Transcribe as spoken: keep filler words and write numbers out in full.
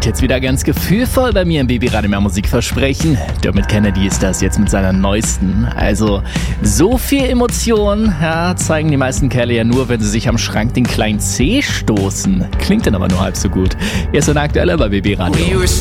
jetzt wieder ganz gefühlvoll bei mir im Babyradio mehr Musik versprechen. Dermot Kennedy ist das jetzt mit seiner neuesten. Also so viel Emotion, ja, zeigen die meisten Kerle ja nur, wenn sie sich am Schrank den kleinen Zeh stoßen. Klingt dann aber nur halb so gut. Hier ist ein aktueller bei Babyradio.